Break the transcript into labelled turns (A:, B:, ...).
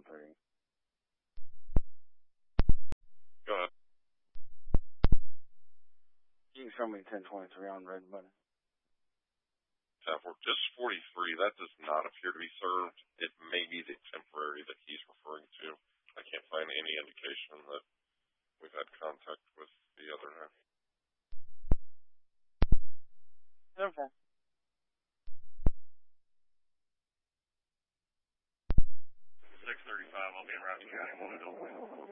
A: 130.
B: Go ahead.
A: You can show me 1023 on red button.
B: Just 43, that does not appear to be served. It may be the temporary that he's referring to. I can't find any indication that we've had contact with the other half.
A: 10-4.
B: 635, I'll be around.